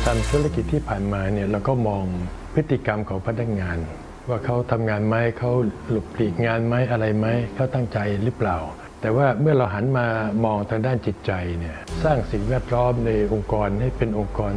ตามธุรกิจที่ผ่านมาเนี่ยเราก็มองพฤติกรรมของพนักงานว่าเขาทำงานไหมเขาหลบหลีกงานไหมอะไรไหมเขาตั้งใจหรือเปล่าแต่ว่าเมื่อเราหันมามองทางด้านจิตใจเนี่ยสร้างสิ่งแวดล้อมในองค์กรให้เป็นองค์กร